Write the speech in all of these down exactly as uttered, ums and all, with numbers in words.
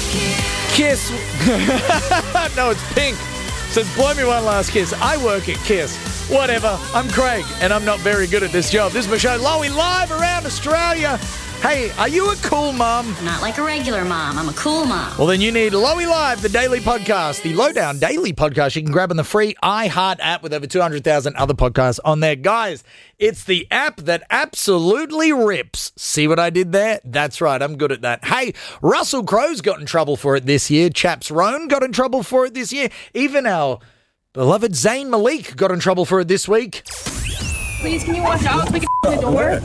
Kiss. No, it's Pink. Says, blow me one last kiss. I work at Kiss. Whatever. I'm Craig, and I'm not very good at this job. This is my show, Lowy, live around Australia. Hey, are you a cool mum? Not like a regular mom. I'm a cool mom. Well, then you need Lowy Live, the daily podcast, the Lowdown Daily podcast you can grab on the free iHeart app with over two hundred thousand other podcasts on there. Guys, it's the app that absolutely rips. See what I did there? That's right, I'm good at that. Hey, Russell Crowe's got in trouble for it this year. Chaps Roan got in trouble for it this year. Even our beloved Zayn Malik got in trouble for it this week. Please, can you watch out? We can the door.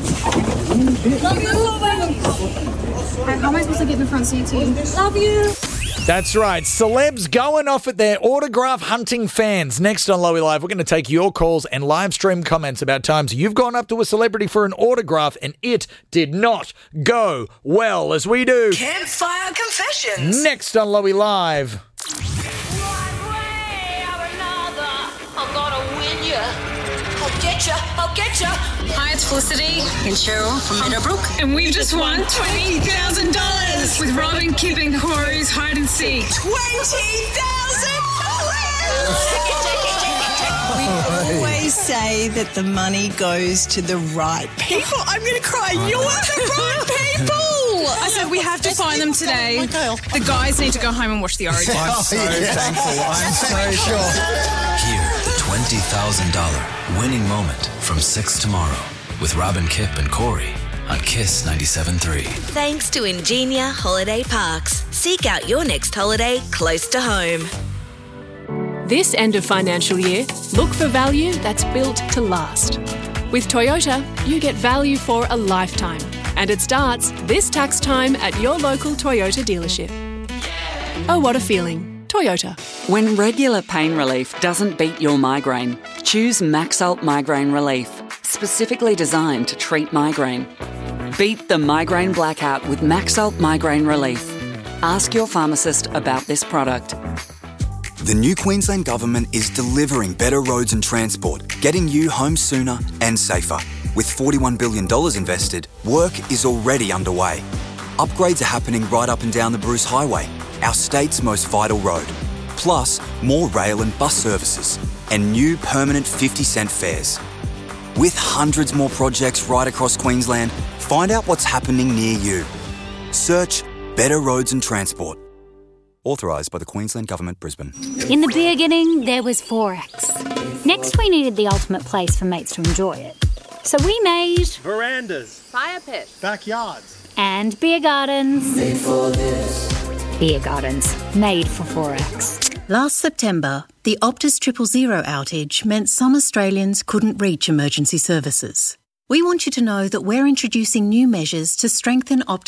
How am I supposed to get in the front seat too? Love you. That's right. Celebs going off at their autograph hunting fans. Next on Lowy Live, we're going to take your calls and live stream comments about times you've gone up to a celebrity for an autograph and it did not go well, as we do. Campfire Confessions. Next on Lowy Live. One way or another, I'm gonna win ya. I'll get ya, I'll get ya. Hi, it's Felicity and Cheryl from Meadowbrook. And we've just won twenty thousand dollars with Robin, Kip and Corey's hide and seek. twenty thousand dollars! We always say that the money goes to the right people. I'm going to cry. You're the right people. I said we have to find them today. The guys need to go home and watch the Origin. I'm so thankful. I'm so sure. Hear the twenty thousand dollars winning moment from six tomorrow with Robin, Kip and Corey on Kiss ninety-seven point three. Thanks to Ingenia Holiday Parks. Seek out your next holiday close to home. This end of financial year, look for value that's built to last. With Toyota, you get value for a lifetime. And it starts this tax time at your local Toyota dealership. Oh, what a feeling. Toyota. When regular pain relief doesn't beat your migraine, choose Maxalt Migraine Relief, specifically designed to treat migraine. Beat the migraine blackout with Maxalt Migraine Relief. Ask your pharmacist about this product. The new Queensland Government is delivering better roads and transport, getting you home sooner and safer. With forty-one billion dollars invested, work is already underway. Upgrades are happening right up and down the Bruce Highway, our state's most vital road. Plus, more rail and bus services, and new permanent fifty cent fares. With hundreds more projects right across Queensland, find out what's happening near you. Search Better Roads and Transport. Authorised by the Queensland Government, Brisbane. In the beginning, there was Forex. Next, we needed the ultimate place for mates to enjoy it. So we made verandas, fire pits, backyards, and beer gardens. Made for this. Beer gardens, made for Forex. Last September, the Optus Triple Zero outage meant some Australians couldn't reach emergency services. We want you to know that we're introducing new measures to strengthen Optus